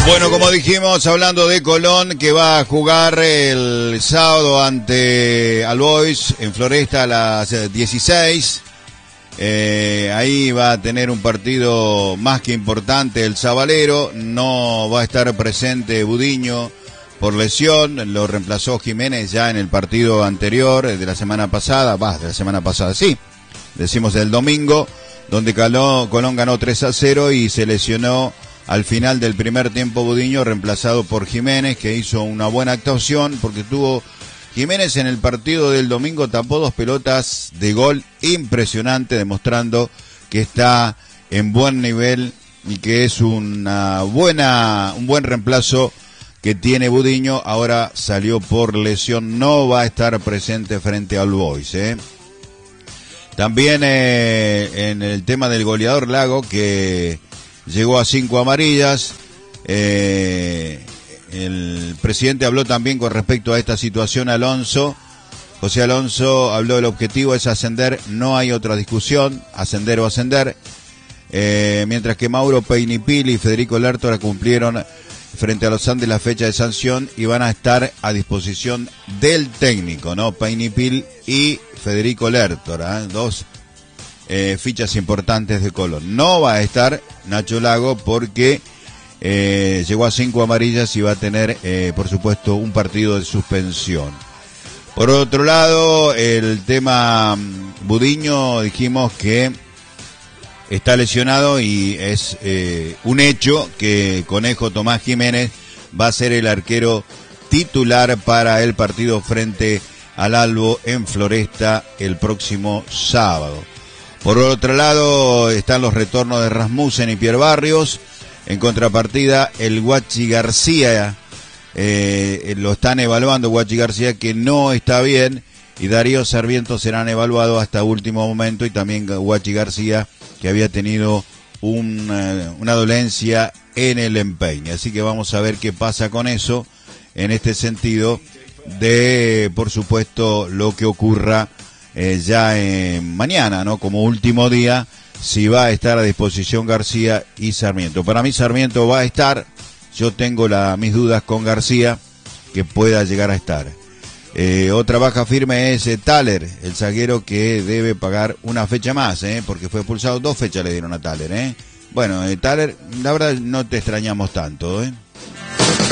Bueno, como dijimos, hablando de Colón, que va a jugar el sábado ante All Boys en Floresta a las 16. Ahí va a tener un partido más que importante el sabalero. No va a estar presente Budiño por lesión. Lo reemplazó Jiménez ya en el partido anterior de la semana pasada. Sí. Decimos del domingo, donde Colón ganó 3-0 y se lesionó al final del primer tiempo Budiño, reemplazado por Jiménez, que hizo una buena actuación, porque Jiménez en el partido del domingo tapó 2 pelotas de gol impresionante, demostrando que está en buen nivel y que es un buen reemplazo que tiene Budiño. Ahora salió por lesión, no va a estar presente frente a All Boys, También en el tema del goleador Lago, que llegó a 5 amarillas. El presidente habló también con respecto a esta situación, Alonso. José Alonso habló, el objetivo es ascender, no hay otra discusión, ascender o ascender. Mientras que Mauro Peinipil y Federico Lertora cumplieron frente a los Andes la fecha de sanción y van a estar a disposición del técnico, ¿no? Peinipil y Federico Lertora, 2 fichas importantes de Colón. No va a estar Nacho Lago porque llegó a 5 amarillas y va a tener, por supuesto, un partido de suspensión. Por otro lado, el tema Budiño, dijimos que está lesionado y es un hecho que Conejo Tomás Jiménez va a ser el arquero titular para el partido frente al Albo en Floresta el próximo sábado. Por otro lado, están los retornos de Rasmussen y Pierre Barrios. En contrapartida, el Guachi García, lo están evaluando, Guachi García, que no está bien, y Darío Sarmiento serán evaluados hasta último momento, y también Guachi García, que había tenido una dolencia en el empeine. Así que vamos a ver qué pasa con eso, en este sentido de, por supuesto, lo que ocurra ya mañana, ¿no? Como último día, si va a estar a disposición García y Sarmiento. Para mí Sarmiento va a estar, yo tengo mis dudas con García, que pueda llegar a estar. Otra baja firme es Thaler, el zaguero que debe pagar una fecha más, porque fue expulsado, 2 fechas le dieron a Thaler, Bueno, Thaler, la verdad no te extrañamos tanto,